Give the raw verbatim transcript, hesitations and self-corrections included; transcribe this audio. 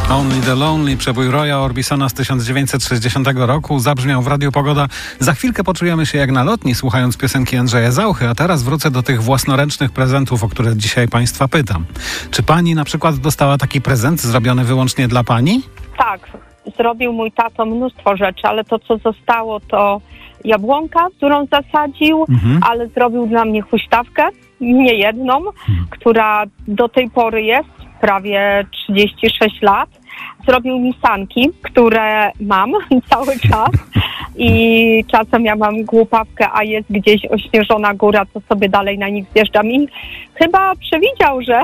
Only the Lonely, przebój Roya Orbisona z tysiąc dziewięćset sześćdziesiątego roku, zabrzmiał w Radiu Pogoda. Za chwilkę poczujemy się jak na lotni, słuchając piosenki Andrzeja Zauchy, a teraz wrócę do tych własnoręcznych prezentów, o które dzisiaj Państwa pytam. Czy Pani na przykład dostała taki prezent zrobiony wyłącznie dla Pani? Tak, zrobił mój tato mnóstwo rzeczy, ale to, co zostało, to jabłonka, którą zasadził, mhm. ale zrobił dla mnie huśtawkę, nie jedną, mhm. która do tej pory jest, prawie trzydzieści sześć lat. Zrobił mi sanki, które mam cały czas i czasem ja mam głupawkę, a jest gdzieś ośnieżona góra, to sobie dalej na nich zjeżdżam i chyba przewidział, że